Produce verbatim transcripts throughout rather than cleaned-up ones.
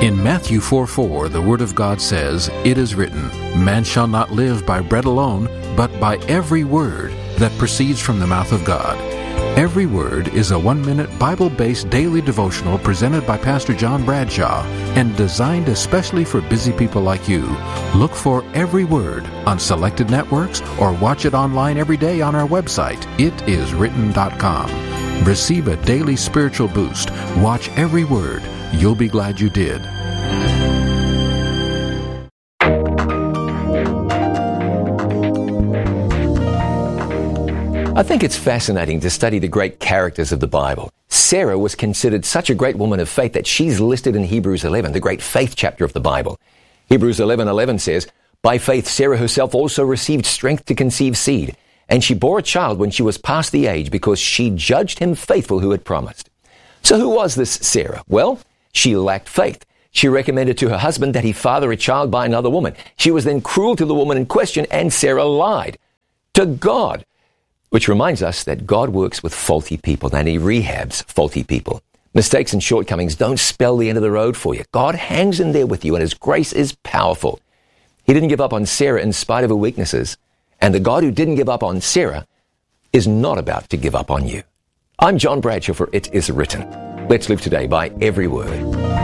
In Matthew four four, the Word of God says, "It is written, man shall not live by bread alone, but by every word that proceeds from the mouth of God." Every Word is a one-minute Bible-based daily devotional presented by Pastor John Bradshaw and designed especially for busy people like you. Look for Every Word on selected networks or watch it online every day on our website, it is written dot com. Receive a daily spiritual boost. Watch Every Word. You'll be glad you did. I think it's fascinating to study the great characters of the Bible. Sarah was considered such a great woman of faith that she's listed in Hebrews eleven, the great faith chapter of the Bible. Hebrews eleven eleven says, "By faith Sarah herself also received strength to conceive seed, and she bore a child when she was past the age, because she judged him faithful who had promised." So who was this Sarah? Well, she lacked faith. She recommended to her husband that he father a child by another woman. She was then cruel to the woman in question, and Sarah lied to God. Which reminds us that God works with faulty people, and He rehabs faulty people. Mistakes and shortcomings don't spell the end of the road for you. God hangs in there with you, and His grace is powerful. He didn't give up on Sarah in spite of her weaknesses. And the God who didn't give up on Sarah is not about to give up on you. I'm John Bradshaw for It Is Written. Let's live today by every word.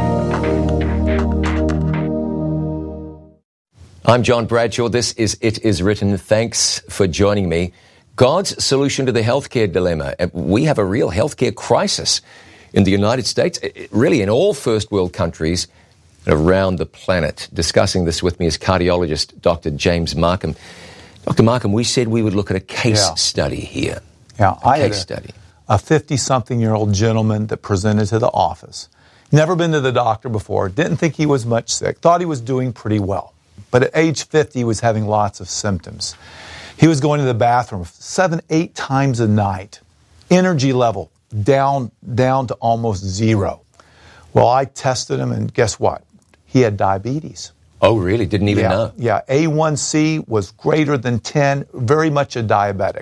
I'm John Bradshaw. This is It Is Written. Thanks for joining me. God's solution to the healthcare dilemma. We have a real healthcare crisis in the United States, really in all first world countries around the planet. Discussing this with me is cardiologist Doctor James Markham. Doctor Markham, we said we would look at a case yeah. study here. Yeah, a I case had a, study. a fifty-something-year-old gentleman that presented to the office. Never been to the doctor before, didn't think he was much sick, thought he was doing pretty well. But at age fifty, he was having lots of symptoms. He was going to the bathroom seven, eight times a night. Energy level down, down to almost zero. Well, I tested him, and guess what? He had diabetes. Oh, really? Didn't even yeah, know? Yeah, A one C was greater than ten, very much a diabetic.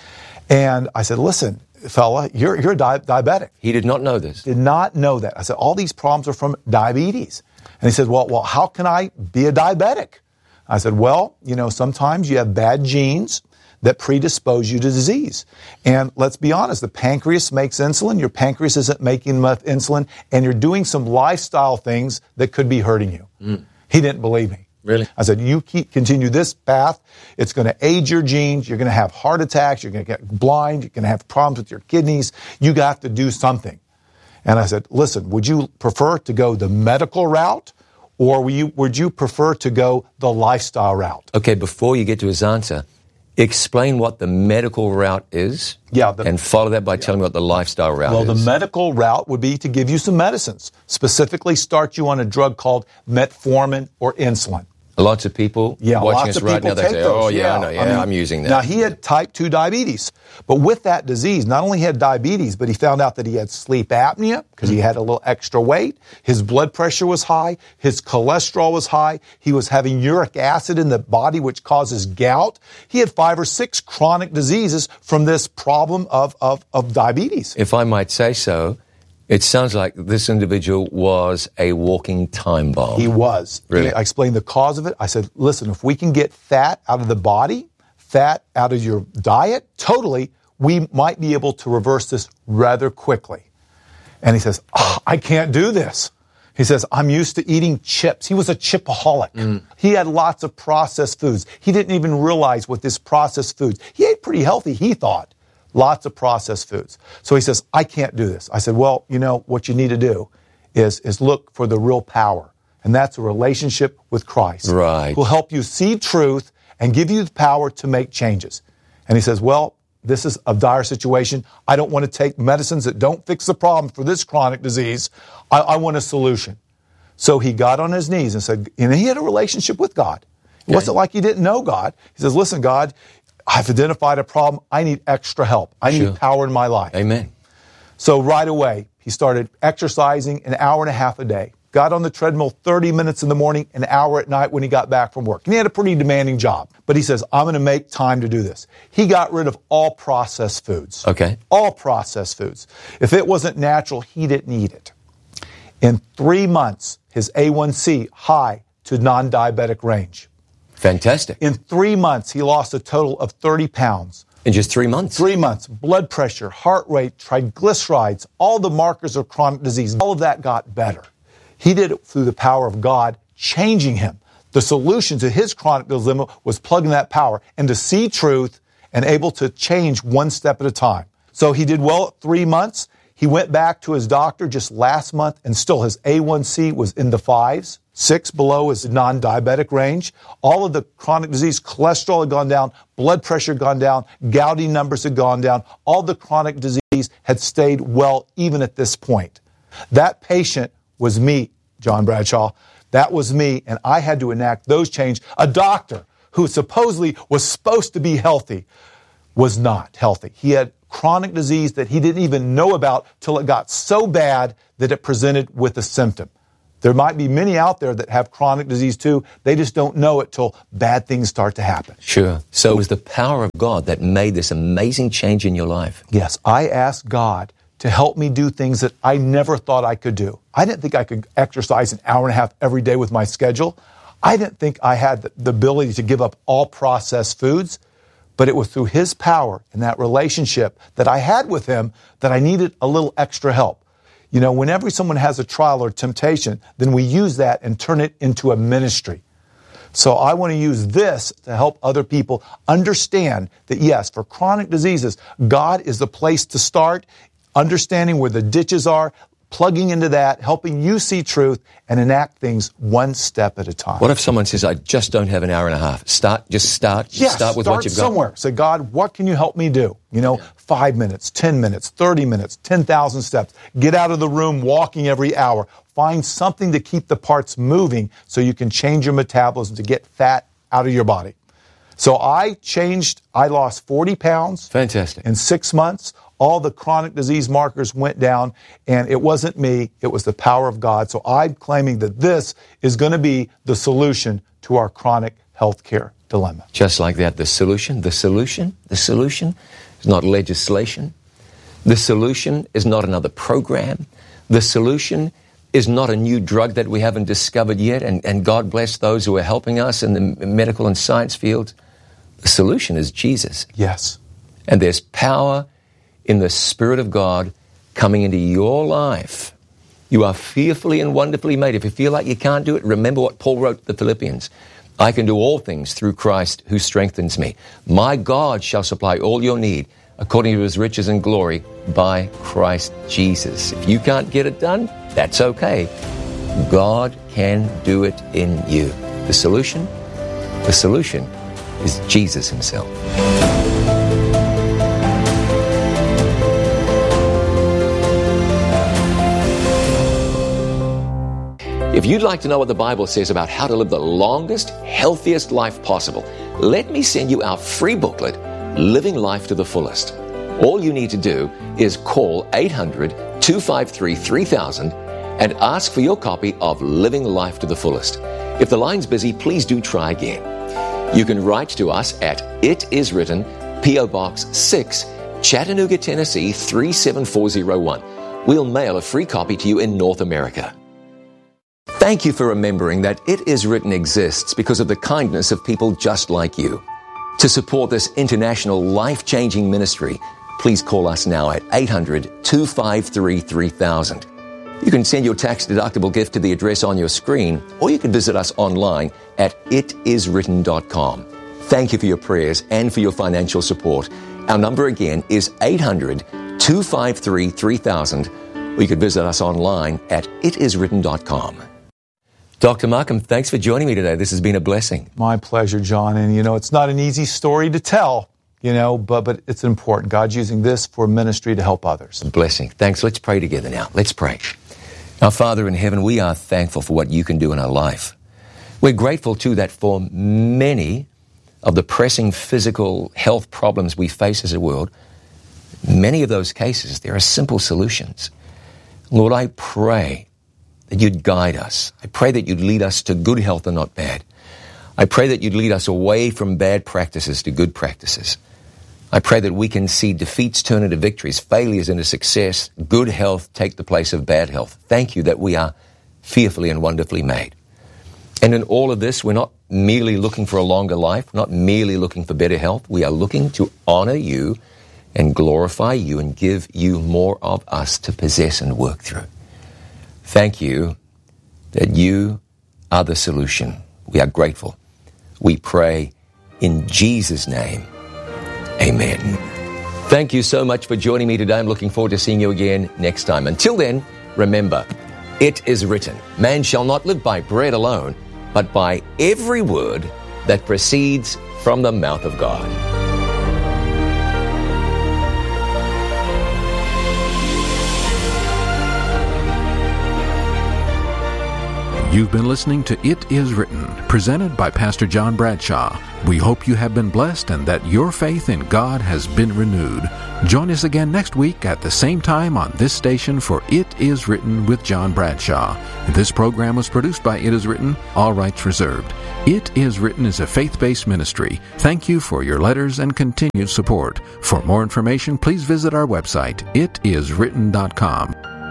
And I said, listen, fella, you're, you're di- diabetic. He did not know this. Did not know that. I said, all these problems are from diabetes. And he said, well, well, how can I be a diabetic? I said, well, you know, sometimes you have bad genes that predispose you to disease. And let's be honest, the pancreas makes insulin, your pancreas isn't making enough insulin, and you're doing some lifestyle things that could be hurting you. Mm. He didn't believe me. Really? I said, you keep continue this path, it's going to age your genes, you're going to have heart attacks, you're going to get blind, you're going to have problems with your kidneys, you have to do something. And I said, listen, would you prefer to go the medical route, or would you, would you prefer to go the lifestyle route? Okay, before you get to his answer, explain what the medical route is, yeah, the, and follow that by yeah. telling me what the lifestyle route well, is. Well, the medical route would be to give you some medicines, specifically start you on a drug called metformin or insulin. Lots of people yeah, watching us right now, they say, oh, yeah, yeah. I know, yeah, I mean, I'm using that. Now, he had type two diabetes. But with that disease, not only had diabetes, but he found out that he had sleep apnea because he had a little extra weight. His blood pressure was high. His cholesterol was high. He was having uric acid in the body, which causes gout. He had five or six chronic diseases from this problem of, of, of diabetes. If I might say so, it sounds like this individual was a walking time bomb. He was. Really? I explained the cause of it. I said, listen, if we can get fat out of the body, fat out of your diet, totally, we might be able to reverse this rather quickly. And he says, oh, I can't do this. He says, I'm used to eating chips. He was a chipaholic. Mm. He had lots of processed foods. He didn't even realize what this processed foods. He ate pretty healthy, he thought. Lots of processed foods. So he says, I can't do this. I said, well, you know, what you need to do is, is look for the real power. And that's a relationship with Christ. Right. Who'll help you see truth and give you the power to make changes. And he says, well, this is a dire situation. I don't want to take medicines that don't fix the problem for this chronic disease. I, I want a solution. So he got on his knees and said, and he had a relationship with God. It okay. wasn't like he didn't know God. He says, listen, God, I've identified a problem. I need extra help. I need sure. power in my life. Amen. So right away, he started exercising an hour and a half a day. Got on the treadmill thirty minutes in the morning, an hour at night when he got back from work. And he had a pretty demanding job. But he says, I'm going to make time to do this. He got rid of all processed foods. Okay. All processed foods. If it wasn't natural, he didn't eat it. In three months, his A one C high to non-diabetic range. Fantastic. In three months, he lost a total of thirty pounds. In just three months? Three months. Blood pressure, heart rate, triglycerides, all the markers of chronic disease, all of that got better. He did it through the power of God, changing him. The solution to his chronic dilemma was plugging that power and to see truth and able to change one step at a time. So he did well at three months. He went back to his doctor just last month, and still his A one C was in the fives, six below his non-diabetic range. All of the chronic disease, cholesterol had gone down, blood pressure had gone down, gouty numbers had gone down. All the chronic disease had stayed well even at this point. That patient was me, John Bradshaw. That was me, and I had to enact those changes. A doctor who supposedly was supposed to be healthy was not healthy. He had chronic disease that he didn't even know about till it got so bad that it presented with a symptom. There might be many out there that have chronic disease too. They just don't know it till bad things start to happen. Sure. So it was the power of God that made this amazing change in your life. Yes, I asked God to help me do things that I never thought I could do. I didn't think I could exercise an hour and a half every day with my schedule. I didn't think I had the, the ability to give up all processed foods. But it was through his power and that relationship that I had with him that I needed a little extra help. You know, whenever someone has a trial or temptation, then we use that and turn it into a ministry. So I want to use this to help other people understand that, yes, for chronic diseases, God is the place to start, understanding where the ditches are, plugging into that, helping you see truth and enact things one step at a time. What if someone says, I just don't have an hour and a half? Start, just start, yes, start with start what you've somewhere. got. Say, God, what can you help me do? You know, yeah. five minutes, ten minutes, thirty minutes, ten thousand steps. Get out of the room walking every hour. Find something to keep the parts moving so you can change your metabolism to get fat out of your body. So I changed, I lost forty pounds. Fantastic. In six months. All the chronic disease markers went down, and it wasn't me, it was the power of God. So I'm claiming that this is going to be the solution to our chronic health care dilemma. Just like that, the solution, the solution, the solution is not legislation. The solution is not another program. The solution is not a new drug that we haven't discovered yet, and, and God bless those who are helping us in the medical and science field. The solution is Jesus. Yes. And there's power in the Spirit of God coming into your life. You are fearfully and wonderfully made. If you feel like you can't do it, remember what Paul wrote to the Philippians. I can do all things through Christ who strengthens me. My God shall supply all your need according to his riches and glory by Christ Jesus. If you can't get it done, that's okay. God can do it in you. The solution? The solution is Jesus himself. If you'd like to know what the Bible says about how to live the longest, healthiest life possible, let me send you our free booklet, Living Life to the Fullest. All you need to do is call eight hundred, two five three, three thousand and ask for your copy of Living Life to the Fullest. If the line's busy, please do try again. You can write to us at It Is Written, P O Box six, Chattanooga, Tennessee three seven four zero one. We'll mail a free copy to you in North America. Thank you for remembering that It Is Written exists because of the kindness of people just like you. To support this international life-changing ministry, please call us now at eight hundred, two five three, three thousand. You can send your tax-deductible gift to the address on your screen, or you can visit us online at it is written dot com. Thank you for your prayers and for your financial support. Our number again is eight hundred, two five three, three thousand, or you could visit us online at it is written dot com. Doctor Markham, thanks for joining me today. This has been a blessing. My pleasure, John. And, you know, it's not an easy story to tell, you know, but, but it's important. God's using this for ministry to help others. A blessing. Thanks. Let's pray together now. Let's pray. Our Father in heaven, we are thankful for what you can do in our life. We're grateful, too, that for many of the pressing physical health problems we face as a world, many of those cases, there are simple solutions. Lord, I pray that you'd guide us. I pray that you'd lead us to good health and not bad. I pray that you'd lead us away from bad practices to good practices. I pray that we can see defeats turn into victories, failures into success, good health take the place of bad health. Thank you that we are fearfully and wonderfully made. And in all of this, we're not merely looking for a longer life, not merely looking for better health. We are looking to honor you and glorify you and give you more of us to possess and work through. Thank you that you are the solution. We are grateful. We pray in Jesus' name. Amen. Thank you so much for joining me today. I'm looking forward to seeing you again next time. Until then, remember, it is written, man shall not live by bread alone, but by every word that proceeds from the mouth of God. You've been listening to It Is Written, presented by Pastor John Bradshaw. We hope you have been blessed and that your faith in God has been renewed. Join us again next week at the same time on this station for It Is Written with John Bradshaw. This program was produced by It Is Written, all rights reserved. It Is Written is a faith-based ministry. Thank you for your letters and continued support. For more information, please visit our website, it is written dot com.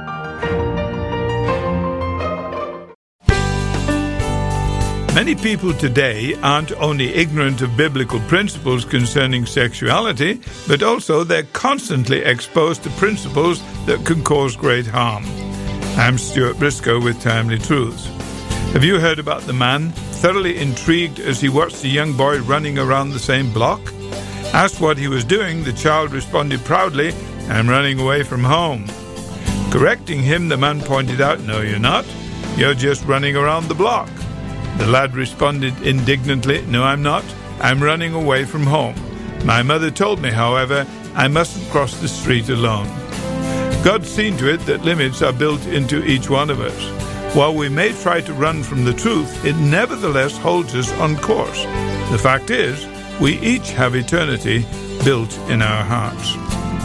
Many people today aren't only ignorant of biblical principles concerning sexuality, but also they're constantly exposed to principles that can cause great harm. I'm Stuart Briscoe with Timely Truths. Have you heard about the man thoroughly intrigued as he watched the young boy running around the same block? Asked what he was doing, the child responded proudly, "I'm running away from home." Correcting him, the man pointed out, "No, you're not. You're just running around the block." The lad responded indignantly, "No, I'm not. I'm running away from home. My mother told me, however, I mustn't cross the street alone." God's seen to it that limits are built into each one of us. While we may try to run from the truth, it nevertheless holds us on course. The fact is, we each have eternity built in our hearts.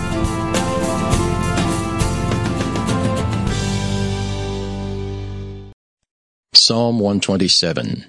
Psalm one twenty-seven.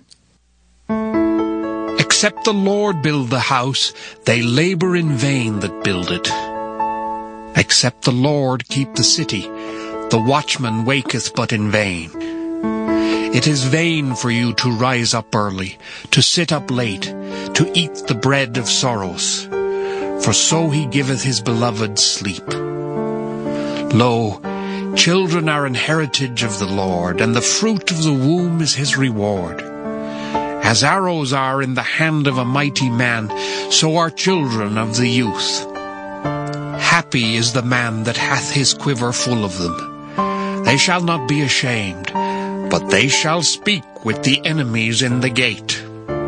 Except the Lord build the house, they labor in vain that build it. Except the Lord keep the city, the watchman waketh but in vain. It is vain for you to rise up early, to sit up late, to eat the bread of sorrows. For so he giveth his beloved sleep. Lo, children are an heritage of the Lord, and the fruit of the womb is his reward. As arrows are in the hand of a mighty man, so are children of the youth. Happy is the man that hath his quiver full of them. They shall not be ashamed, but they shall speak with the enemies in the gate.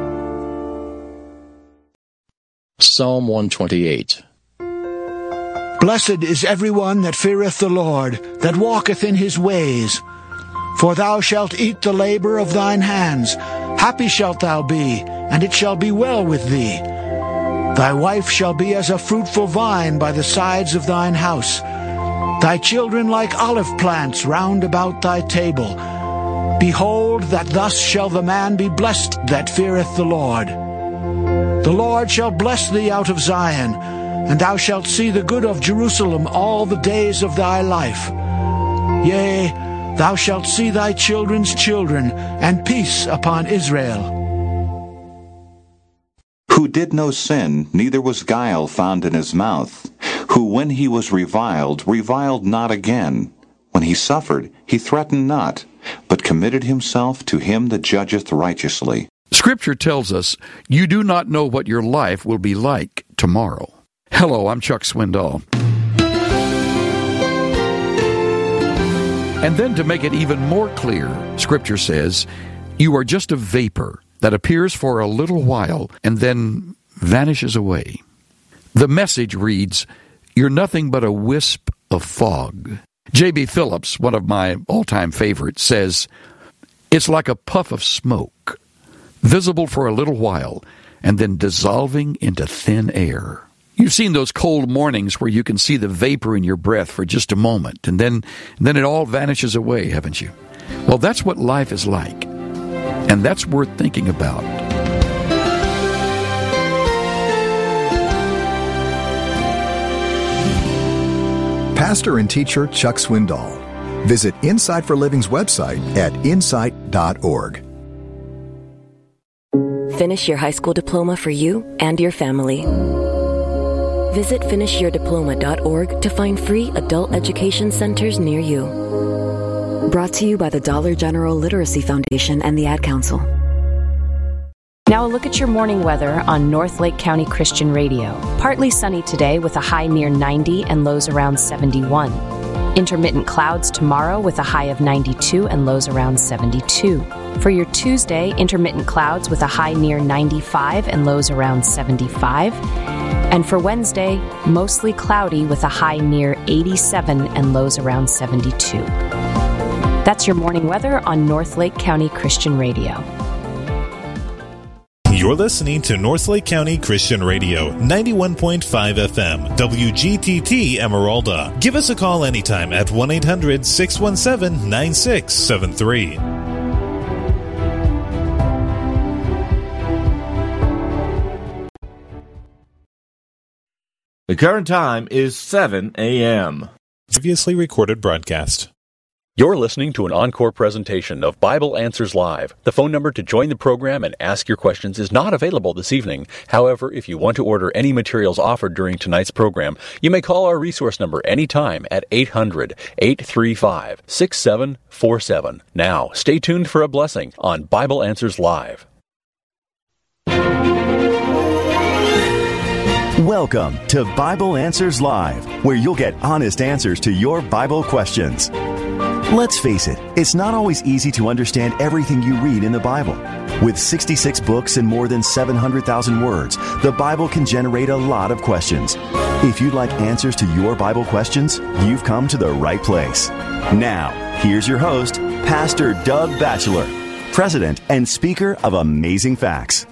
Psalm one twenty-eight. Blessed is every one that feareth the Lord, that walketh in his ways. For thou shalt eat the labor of thine hands. Happy shalt thou be, and it shall be well with thee. Thy wife shall be as a fruitful vine by the sides of thine house, thy children like olive plants round about thy table. Behold, that thus shall the man be blessed that feareth the Lord. The Lord shall bless thee out of Zion, and thou shalt see the good of Jerusalem all the days of thy life. Yea, thou shalt see thy children's children, and peace upon Israel. Who did no sin, neither was guile found in his mouth. Who, when he was reviled, reviled not again. When he suffered, he threatened not, but committed himself to him that judgeth righteously. Scripture tells us, you do not know what your life will be like tomorrow. Hello, I'm Chuck Swindoll. And then to make it even more clear, Scripture says, you are just a vapor that appears for a little while and then vanishes away. The Message reads, you're nothing but a wisp of fog. J B. Phillips, one of my all-time favorites, says, it's like a puff of smoke, visible for a little while and then dissolving into thin air. You've seen those cold mornings where you can see the vapor in your breath for just a moment, and then, and then it all vanishes away, haven't you? Well, that's what life is like, and that's worth thinking about. Pastor and teacher Chuck Swindoll Visit Insight for Living's website at insight dot org. Finish your high school diploma for you and your family. Visit finish your diploma dot org to find free adult education centers near you. Brought to you by the Dollar General Literacy Foundation and the Ad Council. Now a look at your morning weather on North Lake County Christian Radio. Partly sunny today with a high near ninety and lows around seventy-one. Intermittent clouds tomorrow with a high of ninety-two and lows around seventy-two. For your Tuesday, intermittent clouds with a high near ninety-five and lows around seventy-five. And for Wednesday, mostly cloudy with a high near eighty-seven and lows around seventy-two. That's your morning weather on North Lake County Christian Radio. You're listening to North Lake County Christian Radio, ninety-one point five F M, W G T T Emeralda. Give us a call anytime at one eight hundred six one seven nine six seven three. The current time is seven a.m. Previously recorded broadcast. You're listening to an encore presentation of Bible Answers Live. The phone number to join the program and ask your questions is not available this evening. However, if you want to order any materials offered during tonight's program, you may call our resource number anytime at eight hundred eight three five six seven four seven. Now, stay tuned for a blessing on Bible Answers Live. Welcome to Bible Answers Live, where you'll get honest answers to your Bible questions. Let's face it, it's not always easy to understand everything you read in the Bible. With sixty-six books and more than seven hundred thousand words, the Bible can generate a lot of questions. If you'd like answers to your Bible questions, you've come to the right place. Now, here's your host, Pastor Doug Batchelor, President and Speaker of Amazing Facts.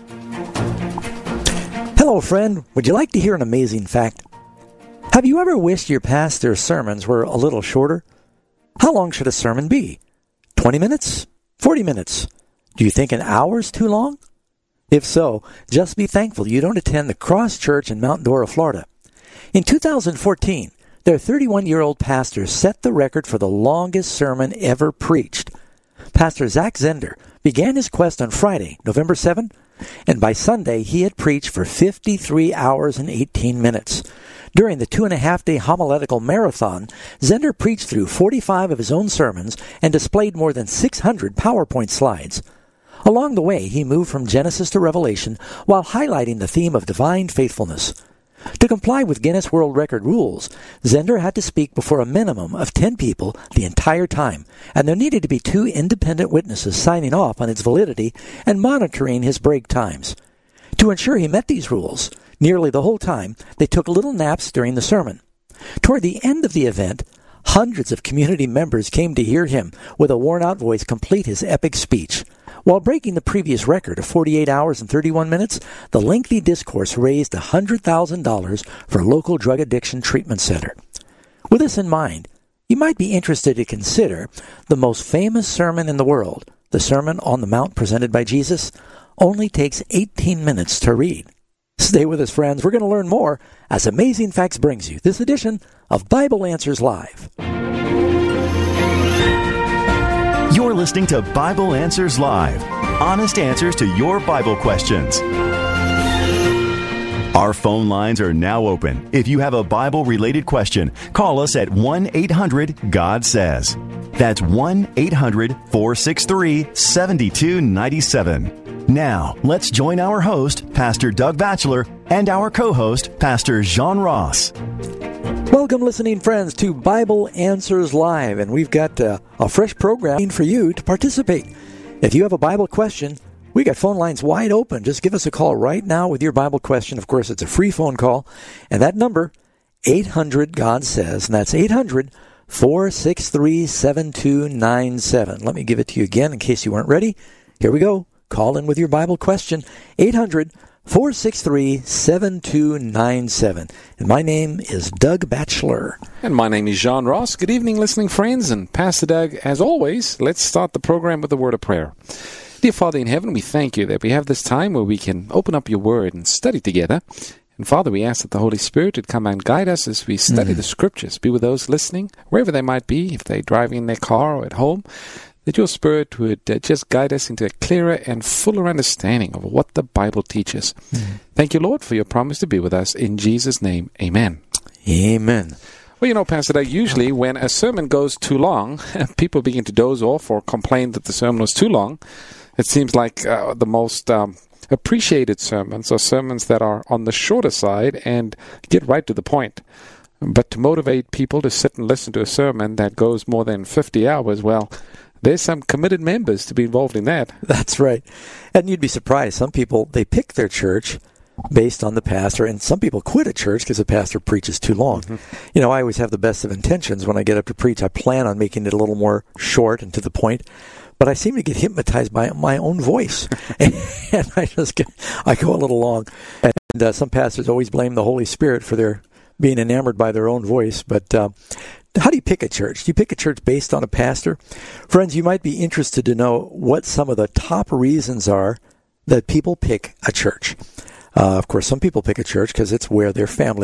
Hello, friend. Would you like to hear an amazing fact? Have you ever wished your pastor's sermons were a little shorter? How long should a sermon be? twenty minutes? forty minutes? Do you think an hour's too long? If so, just be thankful you don't attend the Cross Church in Mount Dora, Florida. In two thousand fourteen, their thirty-one-year-old pastor set the record for the longest sermon ever preached. Pastor Zach Zender began his quest on Friday, November seventh, and by Sunday he had preached for fifty-three hours and eighteen minutes. During the two-and-a-half-day homiletical marathon, Zender preached through forty-five of his own sermons and displayed more than six hundred PowerPoint slides. Along the way, he moved from Genesis to Revelation while highlighting the theme of divine faithfulness. To comply with Guinness World Record rules, Zender had to speak before a minimum of ten people the entire time, and there needed to be two independent witnesses signing off on its validity and monitoring his break times. To ensure he met these rules, nearly the whole time, they took little naps during the sermon. Toward the end of the event, hundreds of community members came to hear him, with a worn-out voice, complete his epic speech. While breaking the previous record of forty-eight hours and thirty-one minutes, the lengthy discourse raised one hundred thousand dollars for a local drug addiction treatment center. With this in mind, you might be interested to consider the most famous sermon in the world, the Sermon on the Mount presented by Jesus, only takes eighteen minutes to read. Stay with us, friends. We're going to learn more as Amazing Facts brings you this edition of Bible Answers Live. You're listening to Bible Answers Live, honest answers to your Bible questions. Our phone lines are now open. If you have a Bible-related question, call us at one eight hundred God says. That's one eight hundred four six three seven two nine seven. Now, let's join our host, Pastor Doug Batchelor, and our co-host, Pastor Jean Ross. Welcome, listening friends, to Bible Answers Live, and we've got uh, a fresh program for you to participate. If you have a Bible question, we got phone lines wide open. Just give us a call right now with your Bible question. Of course, it's a free phone call, and that number, eight hundred God says, and that's eight hundred four six three seven two nine seven. Let me give it to you again in case you weren't ready. Here we go. Call in with your Bible question, eight hundred four six three seven two nine seven. And my name is Doug Batchelor. And my name is Jean Ross. Good evening, listening friends. And Pastor Doug, as always, let's start the program with a word of prayer. Dear Father in heaven, we thank you that we have this time where we can open up your word and study together. And Father, we ask that the Holy Spirit would come and guide us as we study mm. the Scriptures. Be with those listening, wherever they might be, if they're driving in their car or at home, that your Spirit would uh, just guide us into a clearer and fuller understanding of what the Bible teaches. Mm. Thank you, Lord, for your promise to be with us. In Jesus' name, amen. Amen. Well, you know, Pastor Doug, usually when a sermon goes too long, people begin to doze off or complain that the sermon was too long. It seems like uh, the most um, appreciated sermons are sermons that are on the shorter side and get right to the point. But to motivate people to sit and listen to a sermon that goes more than fifty hours, well, there's some committed members to be involved in that. That's right. And you'd be surprised. Some people, they pick their church based on the pastor, and some people quit a church because the pastor preaches too long. Mm-hmm. You know, I always have the best of intentions when I get up to preach. I plan on making it a little more short and to the point, but I seem to get hypnotized by my own voice, and, and I just get, I go a little long. And uh, some pastors always blame the Holy Spirit for their being enamored by their own voice, but uh, how do you pick a church? Do you pick a church based on a pastor? Friends, you might be interested to know what some of the top reasons are that people pick a church. Uh, of course, some people pick a church because it's where their family